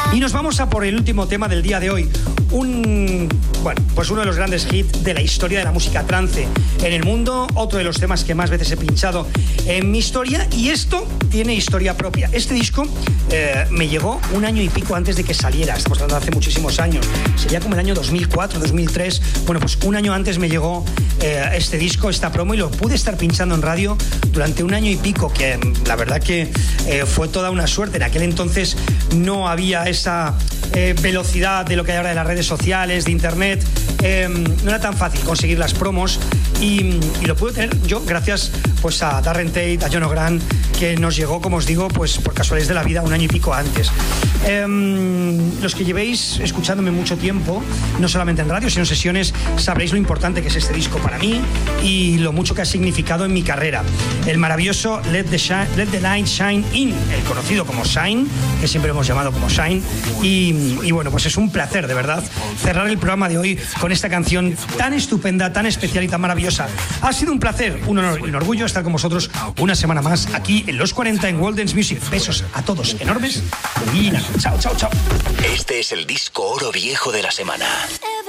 Y nos vamos a por el último tema del día de hoy. Pues uno de los grandes hits de la historia de la música trance en el mundo, otro de los temas que más veces he pinchado en mi historia, y esto tiene historia propia. Este disco me llegó un año y pico antes de que saliera, estamos hablando de hace muchísimos años, sería como el año 2004, 2003, bueno, pues un año antes me llegó este disco, esta promo, y lo pude estar pinchando en radio durante un año y pico, que la verdad que fue toda una suerte. En aquel entonces no había esa velocidad de lo que hay ahora de las redes sociales, de internet, no era tan fácil conseguir las promos, y lo pude tener yo gracias pues a Darren Tate, a John O'Grant, que nos llegó, como os digo, pues por casualidades de la vida un año y pico antes. Los que llevéis escuchándome mucho tiempo, no solamente en radio sino en sesiones, sabréis lo importante que es este disco para mí y lo mucho que ha significado en mi carrera. El maravilloso Let the Light Shine In, el conocido como Shine, que siempre hemos llamado como Shine, y bueno, pues es un placer de verdad cerrar el programa de hoy con esta canción tan estupenda, tan especial y tan maravillosa. Ha sido un placer, un honor y un orgullo estar con vosotros una semana más aquí en Los 40 en World Dance Music. Besos a todos enormes y nada, chao, chao, chao. Este es el disco oro viejo de la semana.